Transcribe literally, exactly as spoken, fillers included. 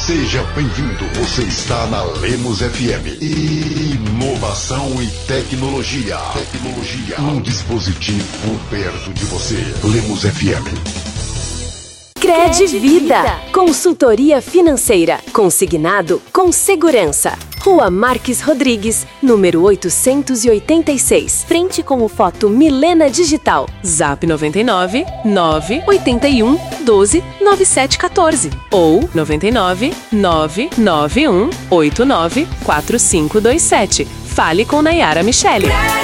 Seja bem-vindo, você está na Lemos F M. Inovação e tecnologia. Tecnologia. Um dispositivo perto de você. Lemos F M. Cred Vida, consultoria financeira, consignado com segurança. Rua Marques Rodrigues, número oitocentos e oitenta e seis, frente com o Foto Milena Digital. Zap noventa e nove, nove oito um, doze, nove sete um quatro ou noventa e nove, nove nove um, oito nove, quatro cinco dois sete. Fale com Nayara Michele.